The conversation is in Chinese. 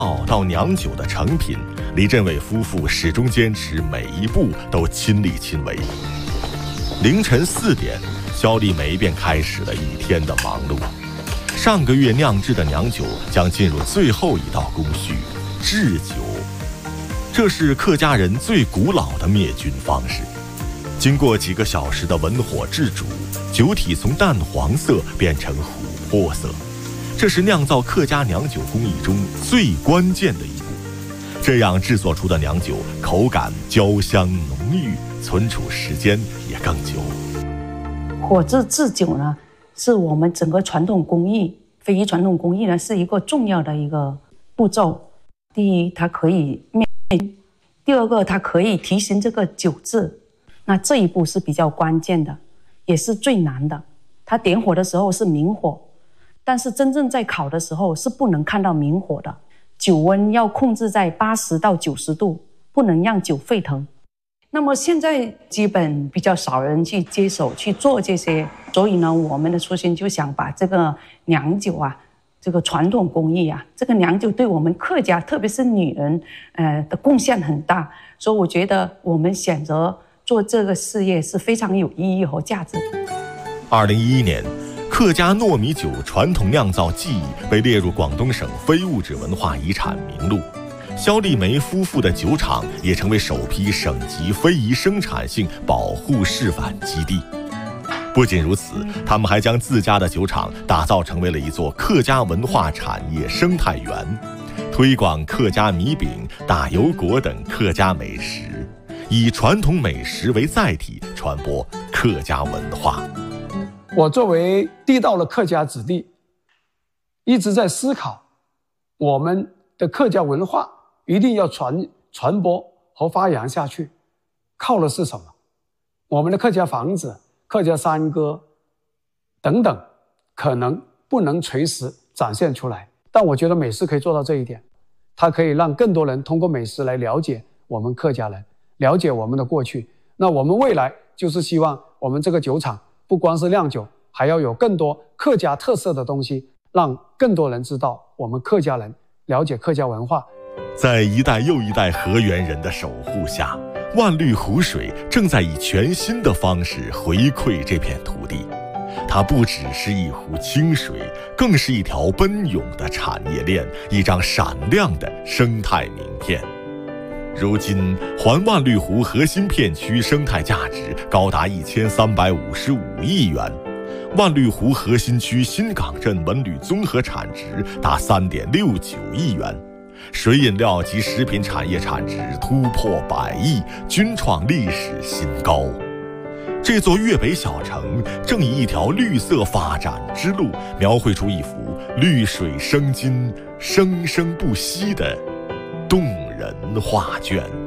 到酿酒的成品，李振伟夫妇始终坚持每一步都亲力亲为。凌晨4点，肖丽梅便开始了一天的忙碌。上个月酿制的娘酒将进入最后一道工序——制酒。这是客家人最古老的灭菌方式。经过几个小时的文火制煮，酒体从淡黄色变成琥珀色，这是酿造客家娘酒工艺中最关键的一步。这样制作出的娘酒口感焦香浓郁，存储时间也更久。 火制酒呢，是我们整个传统工艺，非遗传统工艺呢，是一个重要的一个步骤。第一，它可以灭菌；第二个，它可以提升这个酒质。那这一步是比较关键的，也是最难的。它点火的时候是明火，但是真正在烤的时候是不能看到明火的。酒温要控制在80到90度，不能让酒沸腾。那么现在基本比较少人去接手去做这些，所以呢，我们的初心就想把这个酿酒啊，这个传统工艺啊，这个酿酒对我们客家，特别是女人，的贡献很大。所以我觉得我们选择做这个事业是非常有意义和价值。 2011年，客家糯米酒传统酿造技艺被列入广东省非物质文化遗产名录。肖丽梅夫妇的酒厂也成为首批省级非遗生产性保护示范基地。不仅如此，他们还将自家的酒厂打造成为了一座客家文化产业生态园，推广客家米饼、大油果等客家美食，以传统美食为载体，传播客家文化。 我作为地道的客家子弟，一直在思考，我们的客家文化一定要传播和发扬下去，靠的是什么？我们的客家房子、客家山歌等等，可能不能随时展现出来，但我觉得美食可以做到这一点，它可以让更多人通过美食来了解我们客家人，了解我们的过去。那我们未来就是希望我们这个酒厂不光是酿酒，还要有更多客家特色的东西，让更多人知道我们客家人，了解客家文化。 在一代又一代河源人的守护下，万绿湖水正在以全新的方式回馈这片土地。它不只是一湖清水，更是一条奔涌的产业链，一张闪亮的生态名片。如今，环万绿湖核心片区生态价值高达1355亿元，万绿湖核心区新港镇文旅综合产值达3.69亿元，水饮料及食品产业产值突破100亿，均创历史新高。这座粤北小城正以一条绿色发展之路，描绘出一幅绿水生金、生生不息的动人画卷。